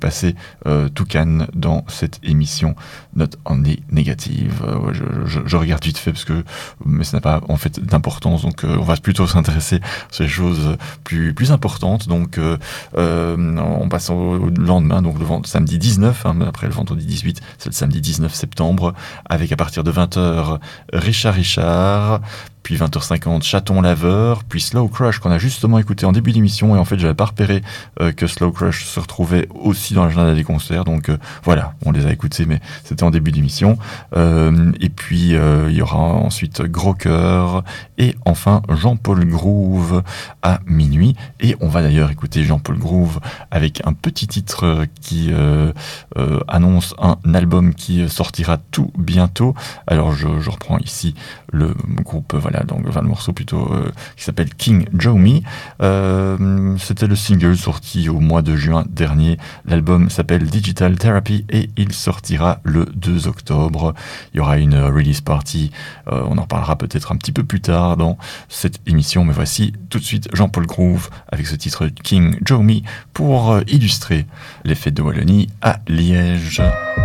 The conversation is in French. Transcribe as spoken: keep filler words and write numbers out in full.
passer euh, Toucan dans cette émission Not Only Negative. Euh, je, je, je regarde vite fait parce que mais ça n'a pas en fait d'importance, donc euh, on va plutôt s'intéresser à ces choses plus plus importantes. Donc euh, euh, on passe au lendemain, donc le vend- samedi dix-neuf, hein, après le vendredi dix-huit, c'est le samedi dix-neuf septembre, avec à partir de vingt heures Richard Richard, puis vingt heures cinquante Chaton Laveur, puis Slow Crush qu'on a justement écouté en début d'émission, et en fait j'avais pas repéré euh, que Slow Crush se retrouvait aussi dans l'agenda des concerts, donc euh, voilà, on les a écoutés mais c'était en début d'émission. Euh, et puis euh, il y aura ensuite Gros Cœur et enfin Jean-Paul Groove à minuit, et on va d'ailleurs écouter Jean-Paul Groove avec un petit titre qui euh, euh, annonce un album qui sortira tout bientôt. Alors je, je reprends ici le groupe, voilà, donc enfin, le morceau plutôt euh, qui s'appelle King Joe Me. Euh, c'était le single sorti au mois de juin dernier. L'album s'appelle Digital Therapy et il sortira le deux octobre. Il y aura une release party, euh, on en reparlera peut-être un petit peu plus tard dans cette émission, mais voici tout de suite Jean-Paul Groove avec ce titre King Joe Me pour euh, illustrer les fêtes de Wallonie à Liège.